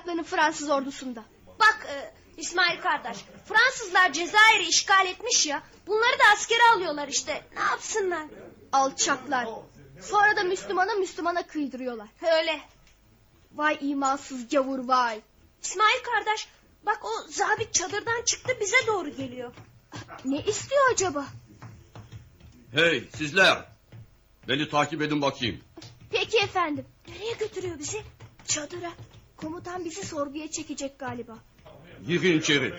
olacaklarını Fransız ordusunda. Bak İsmail kardeş, Fransızlar Cezayir'i işgal etmiş ya. Bunları da askere alıyorlar işte. Ne yapsınlar? Alçaklar. Sonra da Müslümana kıydırıyorlar. Öyle. Vay imansız gavur vay. İsmail kardeş, bak o zabit çadırdan çıktı, bize doğru geliyor. Ne istiyor acaba? Hey sizler, beni takip edin bakayım. Peki efendim. Nereye götürüyor bizi? Çadıra. Komutan bizi sorguya çekecek galiba. Girin içeri.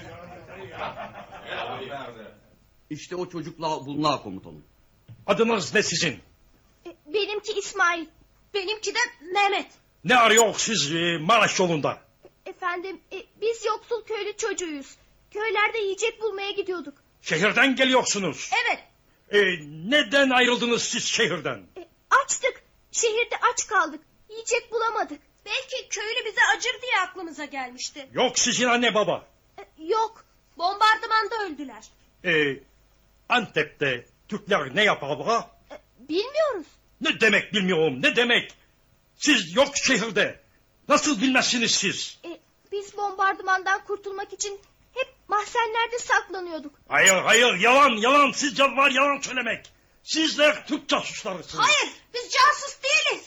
İşte o çocukla bunlar komutanım. Adınız ne sizin? Benimki İsmail. Benimki de Mehmet. Ne arıyor siz Maraş yolunda? Efendim biz yoksul köylü çocuğuyuz. Köylerde yiyecek bulmaya gidiyorduk. Şehirden geliyorsunuz. Evet. Neden ayrıldınız siz şehirden? Açtık. Şehirde aç kaldık. Yiyecek bulamadık. Belki köylü bize acır diye aklımıza gelmişti. Yok sizin anne baba. Yok. Bombardımanda öldüler. Antep'te Türkler ne yaparlar? Bilmiyoruz. Ne demek bilmiyorum, ne demek? Siz yok şehirde. Nasıl bilmezsiniz siz? Biz bombardımandan kurtulmak için hep mahzenlerde saklanıyorduk. Hayır, yalan. Sizce var yalan söylemek. Sizler Türk casuslarısınız. Hayır, biz casus değiliz.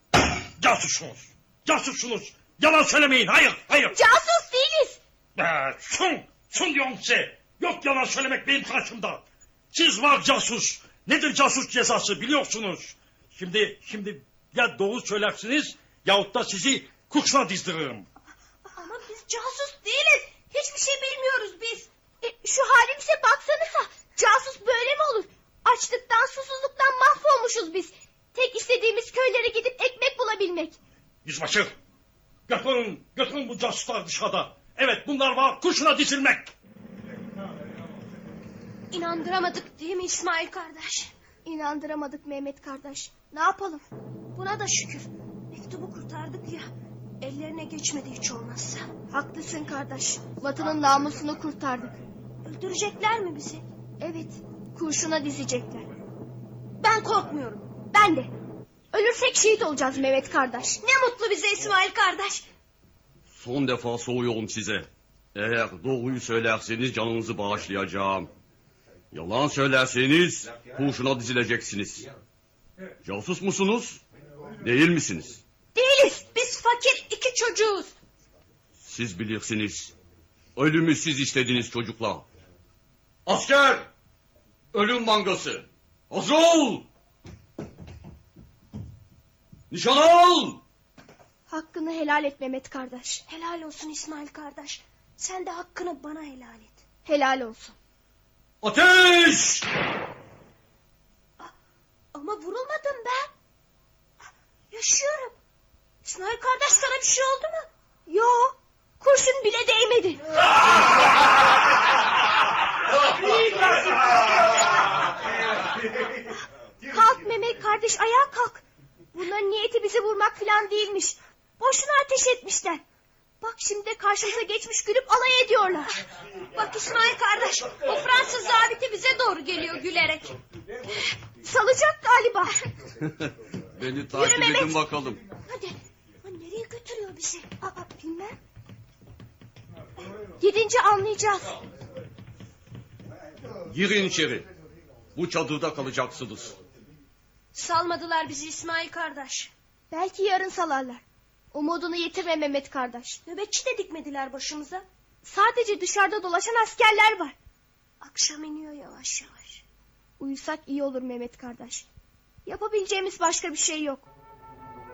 Casussunuz. Yalan söylemeyin, hayır. Casus değiliz. Sun diyorum size. Yok yalan söylemek benim karşımda. Siz var casus. Nedir casus cezası biliyorsunuz. Şimdi ya doğru söylersiniz yahut da sizi kurşuna dizdiririm. Ama biz casus değiliz. Hiçbir şey bilmiyoruz biz. Şu halimize baksanıza. Casus böyle mi olur? Açlıktan susuzluktan mahvolmuşuz biz. Tek istediğimiz köylere gidip ekmek bulabilmek. Yüzbaşı götürün bu casuslar dışarıda. Evet bunlar var kurşuna dizilmek. İnandıramadık değil mi İsmail kardeş? İnandıramadık Mehmet kardeş. Ne yapalım? Buna da şükür. Mektubu kurtardık ya. Ellerine geçmedi hiç olmazsa. Haklısın kardeş. Vatanın namusunu kurtardık. Öldürecekler mi bizi? Evet. Kurşuna dizecekler. Ben korkmuyorum. Ben de. Ölürsek şehit olacağız Mehmet kardeş. Ne mutlu bize İsmail kardeş. Son defa soruyorum size. Eğer doğruyu söylerseniz canınızı bağışlayacağım. Yalan söylerseniz kurşuna dizileceksiniz. Casus musunuz? Değil misiniz? Değiliz. Biz fakir iki çocuğuz. Siz bilirsiniz. Ölümü siz istediniz çocuklar. Asker! Ölüm mangası. Hazır ol! Nişan al! Hakkını helal et Mehmet kardeş. Helal olsun İsmail kardeş. Sen de hakkını bana helal et. Helal olsun. Ateş! Ama vurulmadım ben. Yaşıyorum. İsmail kardeş sana bir şey oldu mu? Yo, kurşun bile değmedi. Kalk Mehmet kardeş, ayağa kalk. Bunların niyeti bizi vurmak falan değilmiş. Boşuna ateş etmişler. Bak şimdi de karşımıza geçmiş gülüp alay ediyorlar. Bak İsmail kardeş, o Fransız zabiti bize doğru geliyor gülerek. Salacak galiba. Beni takip Mehmet. edin bakalım. Hadi. Nereye götürüyor bizi? Bilmem. Gidince anlayacağız. Girin içeri. Bu çadırda kalacaksınız. Salmadılar bizi İsmail kardeş. Belki yarın salarlar. Umudunu yitirme Mehmet kardeş. Nöbetçi de dikmediler başımıza. Sadece dışarıda dolaşan askerler var. Akşam iniyor yavaş yavaş. Uyusak iyi olur Mehmet kardeş. Yapabileceğimiz başka bir şey yok.